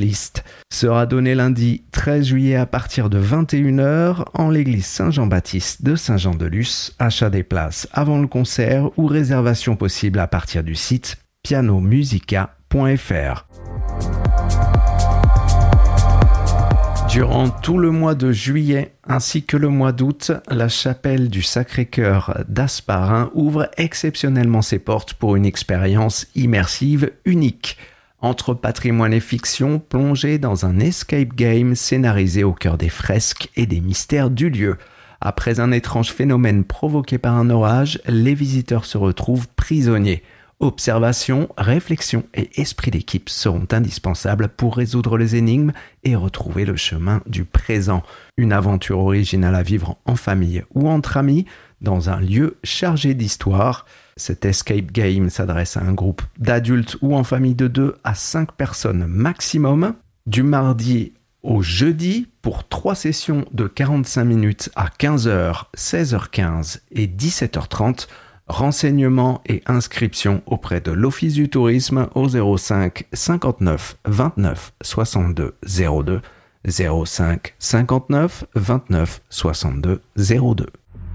List sera donné lundi 13 juillet à partir de 21h en l'église Saint-Jean-Baptiste de Saint-Jean-de-Luz. Achat des places avant le concert ou réservation possible à partir du site pianomusica.fr. Durant tout le mois de juillet ainsi que le mois d'août, la chapelle du Sacré-Cœur d'Asparin ouvre exceptionnellement ses portes pour une expérience immersive unique. Entre patrimoine et fiction, plongée dans un escape game scénarisé au cœur des fresques et des mystères du lieu. Après un étrange phénomène provoqué par un orage, les visiteurs se retrouvent prisonniers. Observation, réflexion et esprit d'équipe seront indispensables pour résoudre les énigmes et retrouver le chemin du présent. Une aventure originale à vivre en famille ou entre amis dans un lieu chargé d'histoire. Cet escape game s'adresse à un groupe d'adultes ou en famille de 2 à 5 personnes maximum. Du mardi au jeudi pour 3 sessions de 45 minutes à 15h, 16h15 et 17h30. Renseignements et inscriptions auprès de l'Office du tourisme au 05 59 29 62 02 05 59 29 62 02.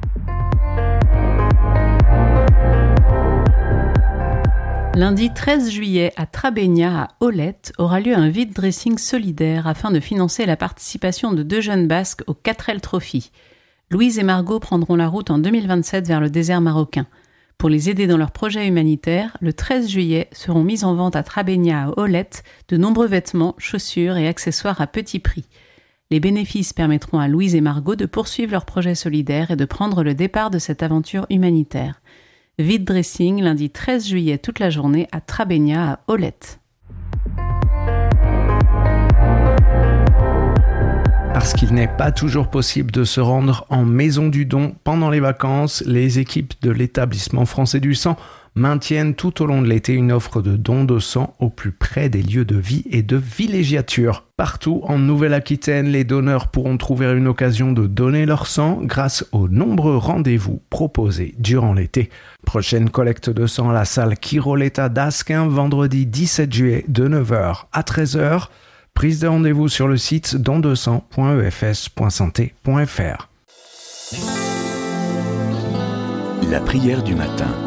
Lundi 13 juillet à Trabegna, à Olette, aura lieu un vide dressing solidaire afin de financer la participation de 2 jeunes Basques au 4L Trophy. Louise et Margot prendront la route en 2027 vers le désert marocain. Pour les aider dans leur projet humanitaire, le 13 juillet seront mis en vente à Trabegna à Olette de nombreux vêtements, chaussures et accessoires à petit prix. Les bénéfices permettront à Louise et Margot de poursuivre leur projet solidaire et de prendre le départ de cette aventure humanitaire. Vide dressing lundi 13 juillet toute la journée à Trabegna à Olette. Parce qu'il n'est pas toujours possible de se rendre en Maison du Don pendant les vacances, les équipes de l'établissement français du sang maintiennent tout au long de l'été une offre de dons de sang au plus près des lieux de vie et de villégiature. Partout en Nouvelle-Aquitaine, les donneurs pourront trouver une occasion de donner leur sang grâce aux nombreux rendez-vous proposés durant l'été. Prochaine collecte de sang à la salle Chiroletta d'Asquin, vendredi 17 juillet de 9h à 13h. Prise de rendez-vous sur le site don200.efs.santé.fr. La prière du matin.